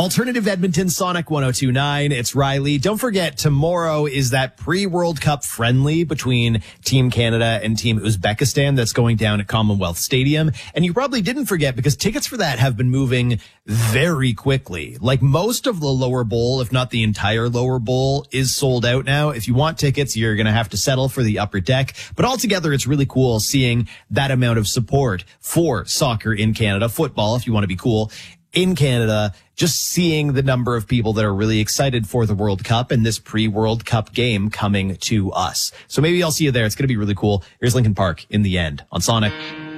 Alternative Edmonton, Sonic 102.9. It's Riley. Don't forget, tomorrow is that pre-World Cup friendly between Team Canada and Team Uzbekistan that's going down at Commonwealth Stadium. And you probably didn't forget because tickets for that have been moving very quickly. Like most of the lower bowl, if not the entire lower bowl, is sold out now. If you want tickets, you're going to have to settle for the upper deck. But altogether, it's really cool seeing that amount of support for soccer in Canada, football, if you want to be cool, in Canada, just seeing the number of people that are really excited for the World Cup and this pre-World Cup game coming to us. So maybe I'll see you there. It's going to be really cool. Here's Linkin Park in the end on Sonic.